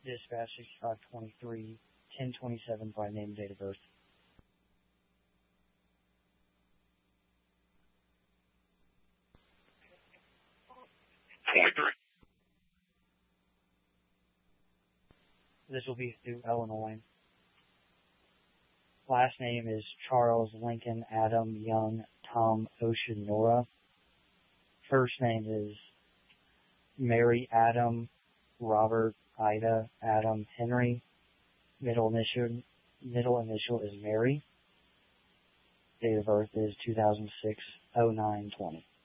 Dispatch 6523, 1027 by name and date of birth. This will be through Illinois. Last name is Charles Lincoln Adam Young Tom Ocean Nora. First name is Mary Adam Robert Ida Adam Henry. Middle initial is Mary. Date of birth is 2006-09-20.